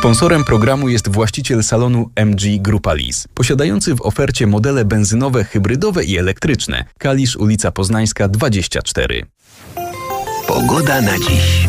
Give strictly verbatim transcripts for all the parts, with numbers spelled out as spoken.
Sponsorem programu jest właściciel salonu M G Grupa Lease, posiadający w ofercie modele benzynowe, hybrydowe i elektryczne. Kalisz, ulica Poznańska dwadzieścia cztery. Pogoda na dziś.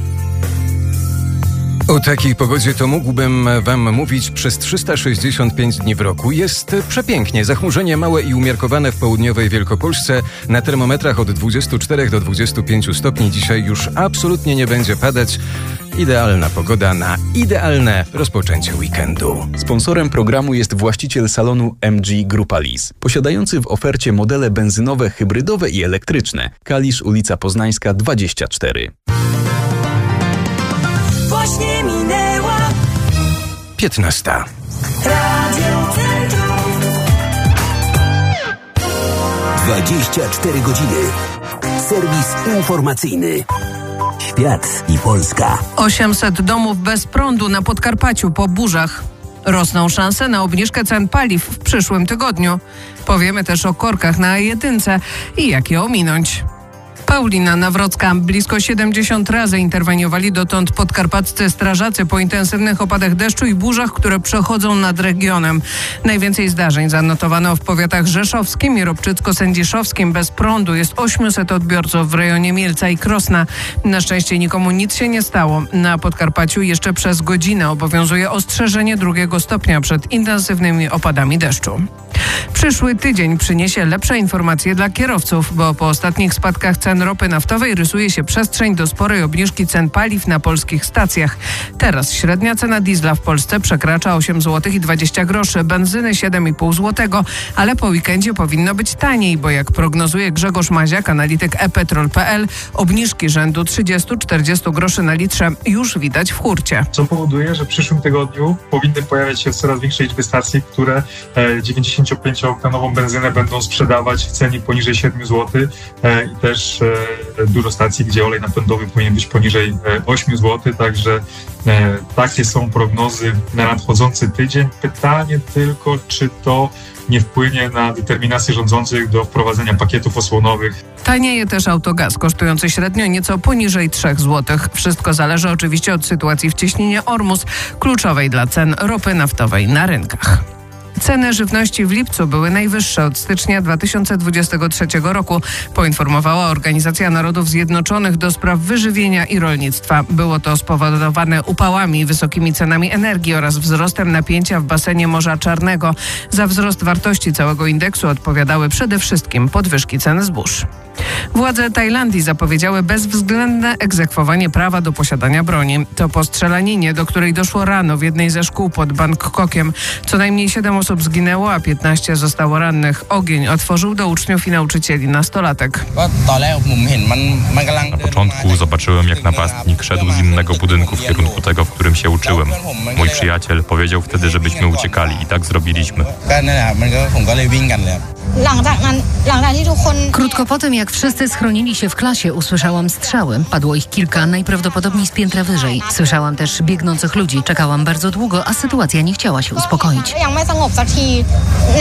O takiej pogodzie to mógłbym wam mówić przez trzysta sześćdziesiąt pięć dni w roku. Jest przepięknie. Zachmurzenie małe i umiarkowane w południowej Wielkopolsce. Na termometrach od dwudziestu czterech do dwudziestu pięciu stopni. Dzisiaj już absolutnie nie będzie padać. Idealna pogoda na idealne rozpoczęcie weekendu. Sponsorem programu jest właściciel salonu M G Grupa Lease, posiadający w ofercie modele benzynowe, hybrydowe i elektryczne. Kalisz, ulica Poznańska dwadzieścia cztery. Właśnie minęła piętnasta. Radio Centrum. dwadzieścia cztery godziny. Serwis informacyjny. Świat i Polska. osiemset domów bez prądu na Podkarpaciu po burzach. Rosną szanse na obniżkę cen paliw w przyszłym tygodniu. Powiemy też o korkach na A jeden i jak je ominąć. Paulina Nawrocka. Blisko siedemdziesiąt razy interweniowali dotąd podkarpaccy strażacy po intensywnych opadach deszczu i burzach, które przechodzą nad regionem. Najwięcej zdarzeń zanotowano w powiatach rzeszowskim i ropczycko-sędziszowskim. Bez prądu jest osiemset odbiorców w rejonie Mielca i Krosna. Na szczęście nikomu nic się nie stało. Na Podkarpaciu jeszcze przez godzinę obowiązuje ostrzeżenie drugiego stopnia przed intensywnymi opadami deszczu. Przyszły tydzień przyniesie lepsze informacje dla kierowców, bo po ostatnich spadkach cen ropy naftowej rysuje się przestrzeń do sporej obniżki cen paliw na polskich stacjach. Teraz średnia cena diesla w Polsce przekracza osiem złotych i dwadzieścia groszy, benzyny siedem i pół złotego, ale po weekendzie powinno być taniej, bo jak prognozuje Grzegorz Maziak, analityk e petrol kropka p l, obniżki rzędu trzydzieści do czterdziestu groszy na litrze już widać w hurcie. Co powoduje, że w przyszłym tygodniu powinny pojawiać się coraz większej liczby stacji, które dziewięćdziesięciopięciooktanową benzynę będą sprzedawać w cenie poniżej siedmiu złotych e, i też e, dużo stacji, gdzie olej napędowy powinien być poniżej e, ośmiu złotych, także e, takie są prognozy na nadchodzący tydzień. Pytanie tylko, czy to nie wpłynie na determinację rządzących do wprowadzenia pakietów osłonowych. Tanieje też autogaz, kosztujący średnio nieco poniżej trzech złotych. Wszystko zależy oczywiście od sytuacji w cieśninie Ormus, kluczowej dla cen ropy naftowej na rynkach. Ceny żywności w lipcu były najwyższe od stycznia dwa tysiące dwudziestego trzeciego roku, poinformowała Organizacja Narodów Zjednoczonych do spraw wyżywienia i rolnictwa. Było to spowodowane upałami, wysokimi cenami energii oraz wzrostem napięcia w basenie Morza Czarnego. Za wzrost wartości całego indeksu odpowiadały przede wszystkim podwyżki cen zbóż. Władze Tajlandii zapowiedziały bezwzględne egzekwowanie prawa do posiadania broni. To po strzelaninie, do której doszło rano w jednej ze szkół pod Bangkokiem. Co najmniej siedem osób zginęło, a piętnaście zostało rannych. Ogień otworzył do uczniów i nauczycieli nastolatek. Na początku zobaczyłem, jak napastnik szedł z innego budynku w kierunku tego, w którym się uczyłem. Mój przyjaciel powiedział wtedy, żebyśmy uciekali i tak zrobiliśmy. Krótko po tym, jak wszyscy schronili się w klasie, usłyszałam strzały. Padło ich kilka, najprawdopodobniej z piętra wyżej. Słyszałam też biegnących ludzi. Czekałam bardzo długo, a sytuacja nie chciała się uspokoić.